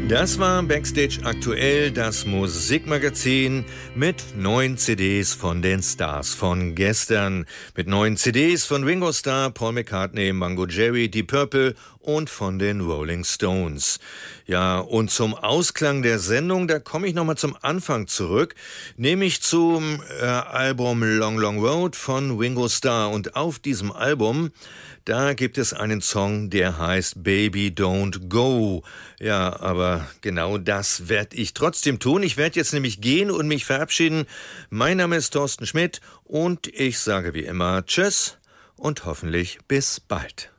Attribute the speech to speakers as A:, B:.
A: Das war Backstage aktuell, das Musikmagazin mit 9 CDs von den Stars von gestern. Mit 9 CDs von Ringo Starr, Paul McCartney, Mango Jerry, Deep Purple und von den Rolling Stones. Ja, und zum Ausklang der Sendung, da komme ich nochmal zum Anfang zurück, nämlich zum Album Long Long Road von Ringo Starr. Und auf diesem Album, da gibt es einen Song, der heißt Baby Don't Go. Ja, aber genau das werde ich trotzdem tun. Ich werde jetzt nämlich gehen und mich verabschieden. Mein Name ist Thorsten Schmidt und ich sage wie immer Tschüss und hoffentlich bis bald.